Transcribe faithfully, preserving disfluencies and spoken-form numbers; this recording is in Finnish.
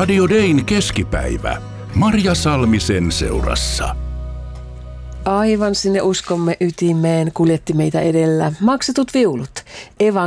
Radio Dayn keskipäivä. Marja Salmisen seurassa. Aivan sinne uskomme ytimeen kuljetti meitä edellä maksetut viulut. Evan